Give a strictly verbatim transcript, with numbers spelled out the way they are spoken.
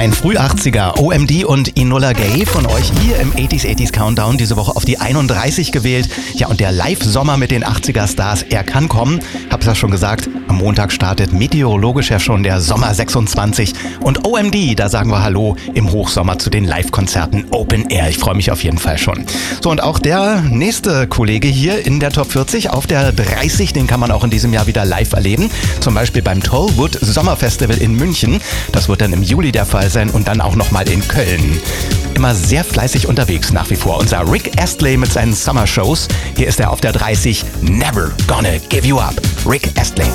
Ein Früh-achtziger, O M D und Enola Gay von euch hier im achtziger achtziger Countdown diese Woche auf die einunddreißig gewählt. Ja, und der Live-Sommer mit den achtziger-Stars, er kann kommen. Hab's ja schon gesagt, am Montag startet meteorologisch ja schon der Sommer sechsundzwanzig. Und O M D, da sagen wir Hallo im Hochsommer zu den Live-Konzerten Open Air. Ich freue mich auf jeden Fall schon. So, und auch der nächste Kollege hier in der Top vierzig auf der dreißig, den kann man auch in diesem Jahr wieder live erleben. Zum Beispiel beim Tollwood Sommerfestival in München. Das wird dann im Juli der Fall sein und dann auch nochmal in Köln. Immer sehr fleißig unterwegs nach wie vor. Unser Rick Astley mit seinen Summer Shows. Hier ist er auf der dreißig. Never Gonna Give You Up. Rick Astley.